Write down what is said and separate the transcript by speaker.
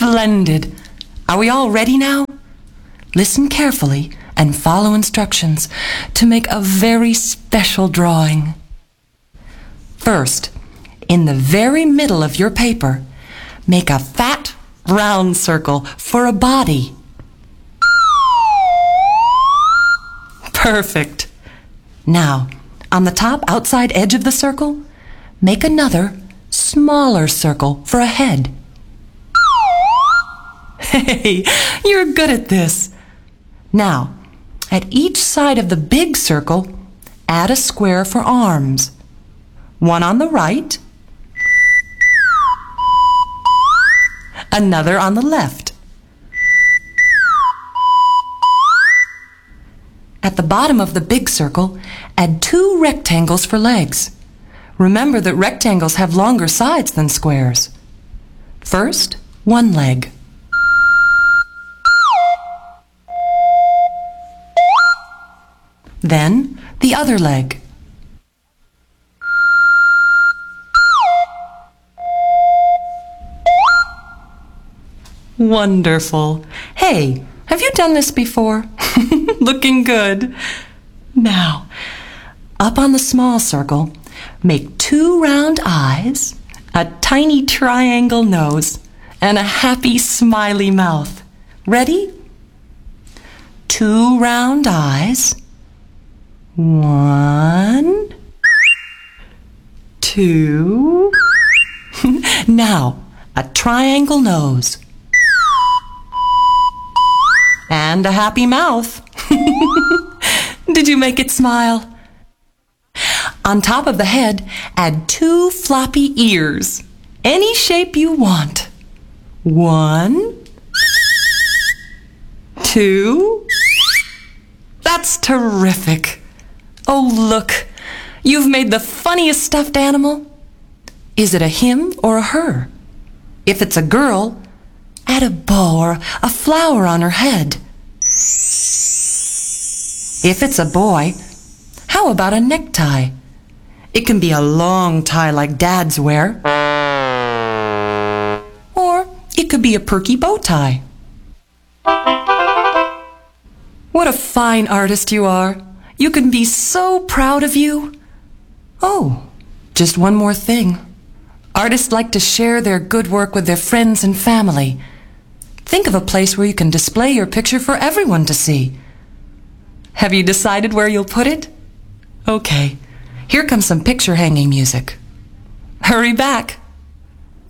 Speaker 1: Splendid. Are we all ready now? Listen carefully and follow instructions to make a very special drawing. First, in the very middle of your paper, make a fat, round circle for a body. Perfect. Now, on the top outside edge of the circle, make another, smaller circle for a head. Hey, you're good at this. Now, at each side of the big circle, add a square for arms. One on the right, another on the left. At the bottom of the big circle, add 2 rectangles for legs. Remember that rectangles have longer sides than squares. First, one leg. Then, the other leg. Wonderful. Hey, have you done this before? Looking good. Now, up on the small circle, make 2 round eyes, a tiny triangle nose, and a happy smiley mouth. Ready? 2 round eyes. 1, 2. Now, a triangle nose. And a happy mouth. Did you make it smile? On top of the head, add 2 floppy ears. Any shape you want. 1, 2. That's terrific. Oh, look. You've made the funniest stuffed animal. Is it a him or a her? If it's a girl, add a bow or a flower on her head. If it's a boy, how about a necktie? It can be a long tie like Dads wear. Or it could be a perky bow tie. What a fine artist you are. You can be so proud of you. Oh, just one more thing. Artists like to share their good work with their friends and family. Think of a place where you can display your picture for everyone to see. Have you decided where you'll put it? Okay, here comes some picture hanging music. Hurry back.